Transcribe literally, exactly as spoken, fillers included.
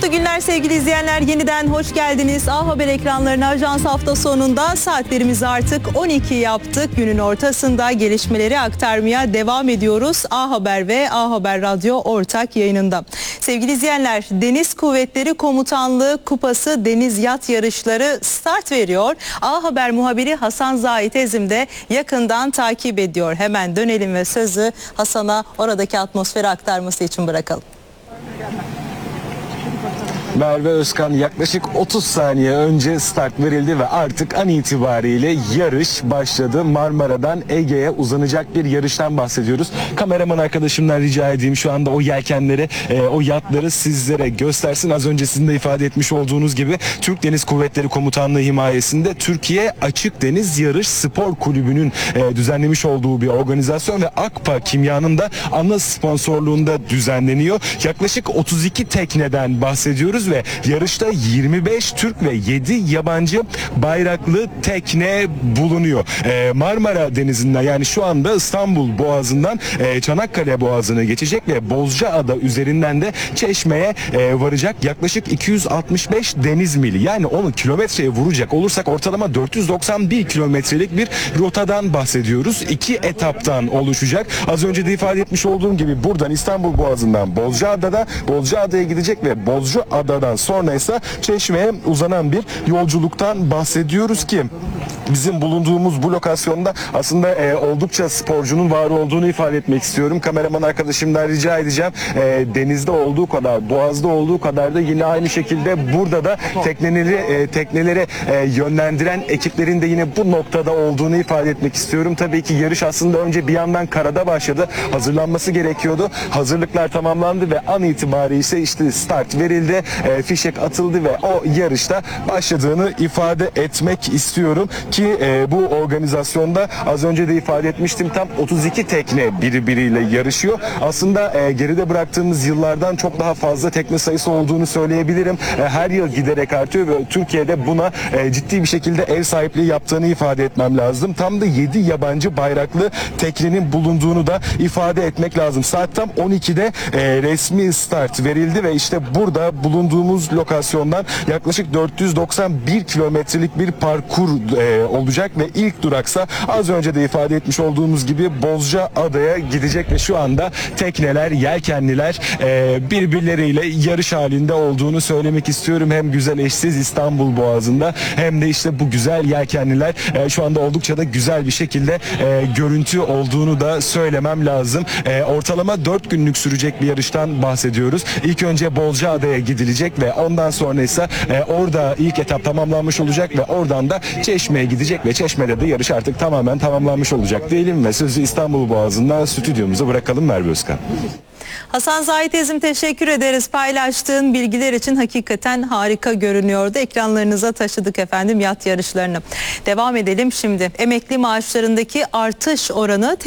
Mutlu günler sevgili izleyenler. Yeniden hoş geldiniz. A Haber ekranlarına ajans hafta sonunda saatlerimizi artık on iki yaptık. Günün ortasında gelişmeleri aktarmaya devam ediyoruz. A Haber ve A Haber Radyo ortak yayınında. Sevgili izleyenler, Deniz Kuvvetleri Komutanlığı Kupası Deniz Yat Yarışları start veriyor. A Haber muhabiri Hasan Zahit Ezim de yakından takip ediyor. Hemen dönelim ve sözü Hasan'a oradaki atmosferi aktarması için bırakalım. Merve Özkan, yaklaşık otuz saniye önce start verildi ve artık an itibariyle yarış başladı. Marmara'dan Ege'ye uzanacak bir yarıştan bahsediyoruz. Kameraman arkadaşımdan rica edeyim şu anda o yelkenleri, e, o yatları sizlere göstersin. Az öncesinde ifade etmiş olduğunuz gibi Türk Deniz Kuvvetleri Komutanlığı himayesinde Türkiye Açık Deniz Yarış Spor Kulübü'nün e, düzenlemiş olduğu bir organizasyon ve Akpa Kimya'nın da ana sponsorluğunda düzenleniyor. Yaklaşık otuz iki tekneden bahsediyoruz ve yarışta yirmi beş Türk ve yedi yabancı bayraklı tekne bulunuyor. Ee, Marmara Denizi'nden, yani şu anda İstanbul Boğazı'ndan e, Çanakkale Boğazı'nı geçecek ve Bozcaada üzerinden de Çeşme'ye e, varacak. Yaklaşık iki yüz altmış beş deniz mili, yani onu kilometreye vuracak olursak ortalama dört yüz doksan bir kilometrelik bir rotadan bahsediyoruz. İki etaptan oluşacak. Az önce de ifade etmiş olduğum gibi buradan İstanbul Boğazı'ndan Bozcaada'da Bozcaada'ya gidecek ve Bozcaada'dan sonra ise Çeşme'ye uzanan bir yolculuktan bahsediyoruz ki bizim bulunduğumuz bu lokasyonda aslında e, oldukça sporcunun var olduğunu ifade etmek istiyorum. Kameraman arkadaşımdan rica edeceğim. E, denizde olduğu kadar, boğazda olduğu kadar da yine aynı şekilde burada da tekneleri e, teknelere e, yönlendiren ekiplerin de yine bu noktada olduğunu ifade etmek istiyorum. Tabii ki yarış aslında önce bir yandan karada başladı. Hazırlanması gerekiyordu. Hazırlıklar tamamlandı ve an itibariyle ise işte start verildi. E, fişek atıldı ve o yarışta başladığını ifade etmek istiyorum ki e, bu organizasyonda az önce de ifade etmiştim, tam otuz iki tekne birbiriyle yarışıyor. Aslında e, geride bıraktığımız yıllardan çok daha fazla tekne sayısı olduğunu söyleyebilirim. E, her yıl giderek artıyor ve Türkiye'de buna e, ciddi bir şekilde ev sahipliği yaptığını ifade etmem lazım. Tam da yedi yabancı bayraklı teknenin bulunduğunu da ifade etmek lazım. Saat tam on ikide e, resmi start verildi ve işte burada bulunduğumuz lokasyondan yaklaşık dört yüz doksan bir kilometrelik bir parkur e, olacak ve ilk duraksa az önce de ifade etmiş olduğumuz gibi Bozcaada'ya gidecek ve şu anda tekneler, yelkenliler e, birbirleriyle yarış halinde olduğunu söylemek istiyorum. Hem güzel eşsiz İstanbul Boğazı'nda hem de işte bu güzel yelkenliler e, şu anda oldukça da güzel bir şekilde e, görüntü olduğunu da söylemem lazım. E, ortalama dört günlük sürecek bir yarıştan bahsediyoruz. İlk önce Bozcaada'ya gidilecek ve ondan sonra ise e, orada ilk etap tamamlanmış olacak ve oradan da Çeşme'ye gidecek ve Çeşme'de de yarış artık tamamen tamamlanmış olacak diyelim ve sözü İstanbul Boğazı'ndan stüdyomuza bırakalım Merve Özkan. Hasan Zahit Ezim, teşekkür ederiz. Paylaştığın bilgiler için hakikaten harika görünüyordu. Ekranlarınıza taşıdık efendim yat yarışlarını. Devam edelim şimdi. Emekli maaşlarındaki artış oranı